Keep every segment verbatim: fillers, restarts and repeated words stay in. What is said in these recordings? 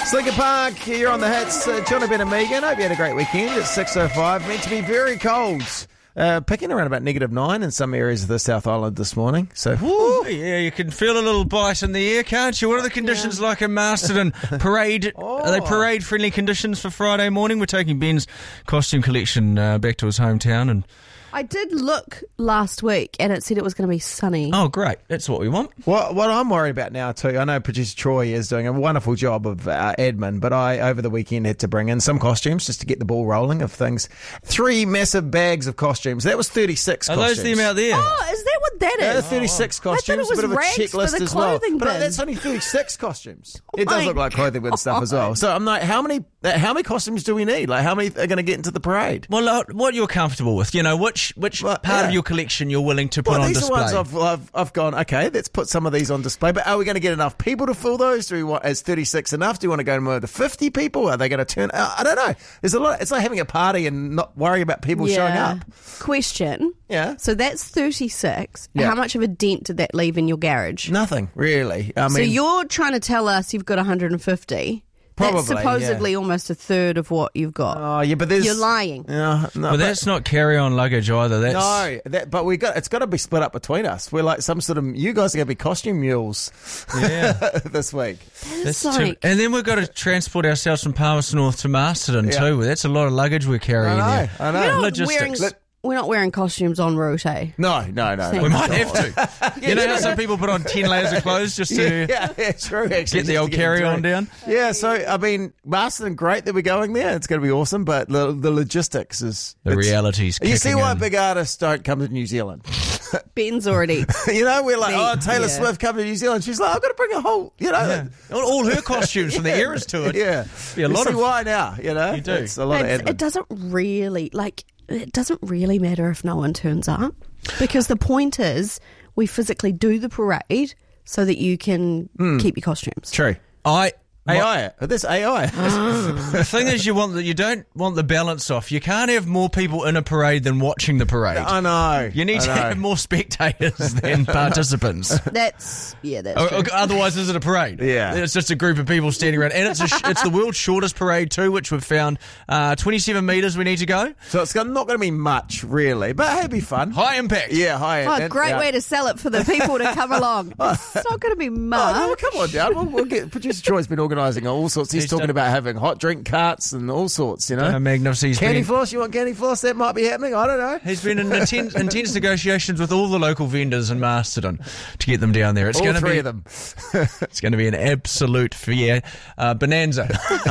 Slinker Park, you're on the hits. Uh, Johnny Ben and Megan, hope you had a great weekend. It's six oh five, meant to be very cold. Uh, picking around about negative nine in some areas of the South Island this morning. So, Ooh, yeah, you can feel a little bite in the air, can't you? What are the conditions yeah. like in Masterton? Parade, oh. Are they parade-friendly conditions for Friday morning? We're taking Ben's costume collection uh, back to his hometown and... I did look last week and it said it was going to be sunny. Oh, great. That's what we want. What what I'm worried about now, too, I know producer Troy is doing a wonderful job of uh, admin, but I, over the weekend, had to bring in some costumes just to get the ball rolling of things. Three massive bags of costumes. That was thirty-six Are costumes. Are those them out there? Oh, is that what that is? Yeah, thirty-six oh. costumes. I thought it was bit of a rags checklist for the as well. clothing But bin. that's only thirty-six costumes. Oh it does look like clothing bin stuff as well. So I'm like, how many how many costumes do we need? Like, how many are going to get into the parade? Well, uh, what you're comfortable with, you know, which which well, part yeah. of your collection you're willing to put well, on these display. Are ones I've, I've, I've gone, okay, let's put some of these on display, but are we going to get enough people to fill those? Do we want, is thirty-six enough? Do you want to go more to fifty people? Are they going to turn out? I don't know. There's a lot. It's like having a party and not worrying about people yeah. showing up. Question. Yeah. So that's thirty-six. Yeah. How much of a dent did that leave in your garage? Nothing, really. I mean, so you're trying to tell us you've got one hundred fifty. Probably, That's supposedly yeah. almost a third of what you've got. Oh, yeah, but there's... You're lying. Yeah, no, well, but, that's not carry-on luggage either. That's... No, that, but we got it's got to be split up between us. We're like some sort of... You guys are going to be costume mules yeah. this week. That's like... And then we've got to transport ourselves from Palmerston North to Masterton yeah. too. That's a lot of luggage we're carrying I know, there. I know. We're not Logistics. wearing, we're not wearing costumes en route, eh? No, no, no. no. We might have to. You know how some people put on ten layers of clothes just to yeah, yeah, true, actually, get the old carry-on down? Yeah, so, I mean, Masterton, great that we're going there. It's going to be awesome, but the, the logistics is... The reality's You see why in. big artists don't come to New Zealand? Ben's already... You know, we're like, Ben, oh, Taylor yeah. Swift come to New Zealand. She's like, I've got to bring a whole, you know... Yeah. All, all her costumes from the eras to it. Yeah. Be a you lot see of... why now, you know? You do. It's a lot It's- of admin. it doesn't really, like, it doesn't really matter if no one turns up. Because the point is, we physically do the parade so that you can mm. keep your costumes. True. I... A I. This A I. The thing is, you want the, you don't want the balance off. You can't have more people in a parade than watching the parade. I know. You need I to know. have more spectators than participants. That's, yeah, that's O- true. Otherwise, is it a parade? Yeah. It's just a group of people standing around. And it's a sh- it's the world's shortest parade too, which we've found. Uh, twenty-seven metres we need to go. So it's got- not going to be much, really. But hey, it'll be fun. High impact. Yeah, high. Oh, and- great yeah. way to sell it for the people to come along. It's not going to be much. Oh, no, come on, Dad. We'll, we'll get. Producer Troy's been organising all sorts. He's, He's talking done- about having hot drink carts and all sorts. You know, Uh, magnificent. He's candy been, floss. You want candy floss? That might be happening. I don't know. he's been in intense, intense negotiations with all the local vendors in Masterton to get them down there. It's all going to three be of them. It's going to be an absolute fair uh, bonanza.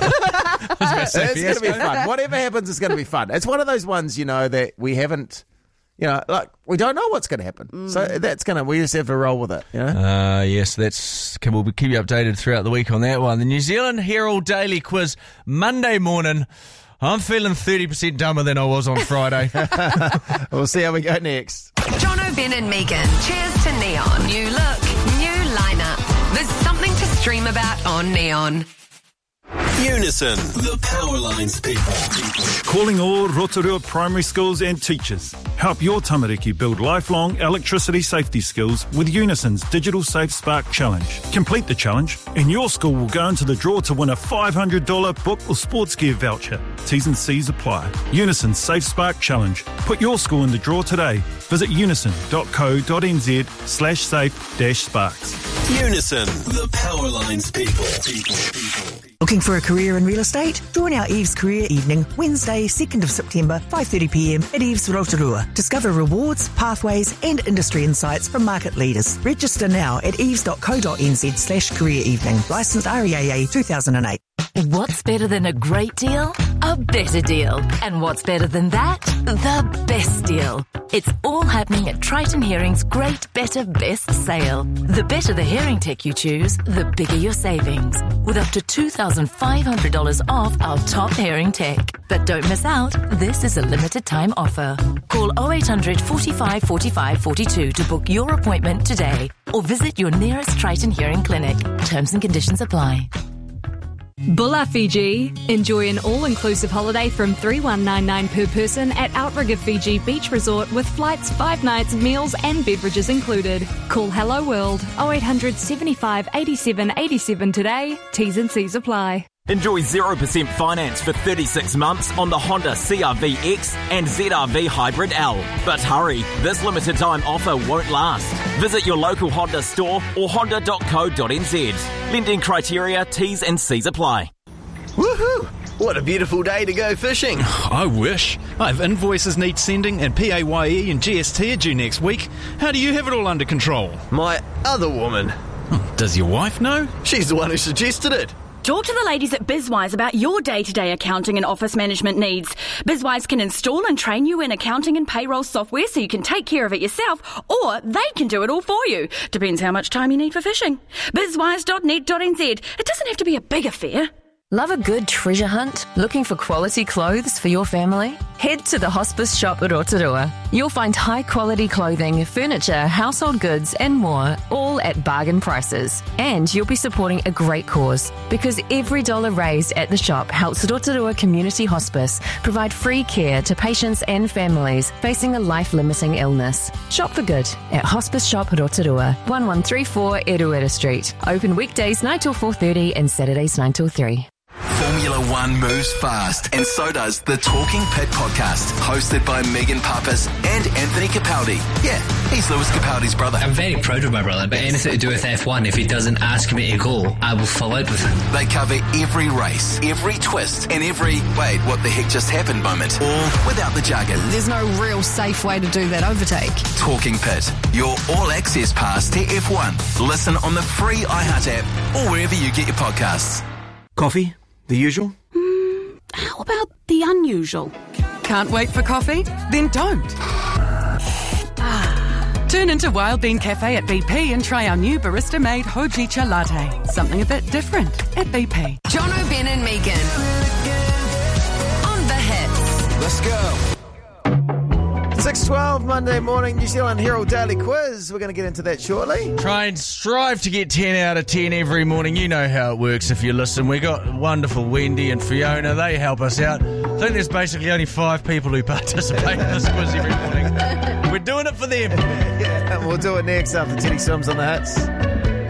I was about to say It's going to be fiasco. fun. Whatever happens, it's going to be fun. It's one of those ones, you know, that we haven't. You know, like we don't know what's going to happen, Mm. so that's going to. We just have to roll with it. You know. Uh, yes, that's. We'll keep you updated throughout the week on that one. The New Zealand Herald Daily Quiz Monday morning. I'm feeling thirty percent dumber than I was on Friday. We'll see how we go next. Jono, Ben and Megan. Cheers to Neon. New look, new lineup. There's something to stream about on Neon. Unison, the Powerlines people. Calling all Rotorua primary schools and teachers. Help your tamariki build lifelong electricity safety skills with Unison's Digital Safe Spark Challenge. Complete the challenge and your school will go into the draw to win a five hundred dollars book or sports gear voucher. T's and C's apply. Unison's Safe Spark Challenge. Put your school in the draw today. Visit unison.co.nz slash safe dash sparks. Unison, the Powerlines people. people, people. Looking for a career in real estate? Join our Eves Career Evening, Wednesday, second of September, five thirty p m at Eves Rotorua. Discover rewards, pathways and industry insights from market leaders. Register now at eves.co.nz slash career evening. Licensed R E A A two thousand eight. What's better than a great deal? A better deal. And what's better than that? The best deal. It's all happening at Triton Hearing's Great Better Best sale. The better the hearing tech you choose, the bigger your savings. With up to two thousand five hundred dollars off our top hearing tech. But don't miss out, this is a limited time offer. Call oh eight hundred, forty-five, forty-five, forty-two to book your appointment today. Or visit your nearest Triton Hearing clinic. Terms and conditions apply. Bulla Fiji. Enjoy an all-inclusive holiday from three thousand one hundred ninety-nine dollars per person at Outrigger Fiji Beach Resort with flights, five nights, meals and beverages included. Call Hello World oh eight hundred, seventy-five, eighty-seven, eighty-seven today. T's and C's apply. Enjoy zero percent finance for thirty-six months on the Honda C R V X and Z R V Hybrid L. But hurry, this limited time offer won't last. Visit your local Honda store or honda dot co dot n z. Lending criteria, T's and C's apply. Woohoo! What a beautiful day to go fishing. I wish. I have invoices need sending and P A Y E and G S T are due next week. How do you have it all under control? My other woman. Does your wife know? She's the one who suggested it. Talk to the ladies at BizWise about your day-to-day accounting and office management needs. BizWise can install and train you in accounting and payroll software so you can take care of it yourself, or they can do it all for you. Depends how much time you need for fishing. bizwise dot net dot n z. It doesn't have to be a big affair. Love a good treasure hunt? Looking for quality clothes for your family? Head to the Hospice Shop at Rotorua. You'll find high-quality clothing, furniture, household goods and more, all at bargain prices. And you'll be supporting a great cause, because every dollar raised at the shop helps Rotorua Community Hospice provide free care to patients and families facing a life-limiting illness. Shop for good at Hospice Shop Rotorua, one one three four Eruera Street. Open weekdays nine till four thirty and Saturdays nine till three. Formula One moves fast, and so does the Talking Pit podcast, hosted by Megan Pappas and Anthony Capaldi. Yeah, he's Lewis Capaldi's brother. I'm very proud of my brother, but anything to do with F one, if he doesn't ask me to go, I will fall out with him. They cover every race, every twist, and every, wait, what the heck just happened moment, all without the jargon. There's no real safe way to do that overtake. Talking Pit, your all-access pass to F one. Listen on the free iHeart app or wherever you get your podcasts. Coffee? The usual? Mm, how about the unusual? Can't wait for coffee? Then don't. Ah. Turn into Wild Bean Cafe at B P and try our new barista-made Hojicha latte. Something a bit different at B P. John O'Ben and Megan. On the hits. Let's go. six twelve Monday morning, New Zealand Herald Daily Quiz. We're going to get into that shortly. Try and strive to get ten out of ten every morning. You know how it works if you listen. We got wonderful Wendy and Fiona. They help us out. I think there's basically only five people who participate in this quiz every morning. We're doing it for them. Yeah, we'll do it next after Teddy Sims on the hits.